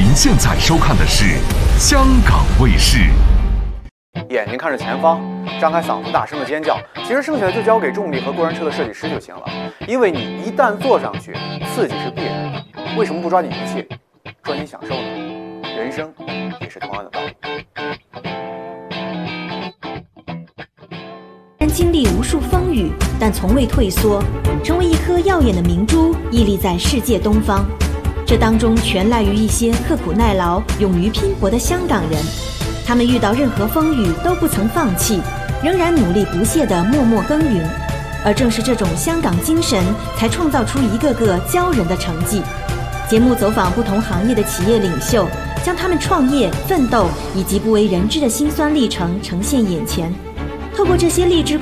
现在收看的是香港卫视。 眼睛看着前方，张开嗓子大声的尖叫，其实剩下的就交给重力和过山车的设计师就行了。因为你一旦坐上去，刺激是必然的。为什么不抓紧一切，专心享受呢？人生也是同样的道理。 经历无数风雨，但从未退缩，成为一颗耀眼的明珠，屹立在世界东方。这当中全赖于一些刻苦耐劳、勇于拼搏的香港人。他们遇到任何风雨都不曾放弃，仍然努力不懈地默默耕耘。而正是这种香港精神，才创造出一个个骄人的成绩。节目走访不同行业的企业领袖，将他们创业、奋斗以及不为人知的辛酸历程呈现眼前。透过这些励志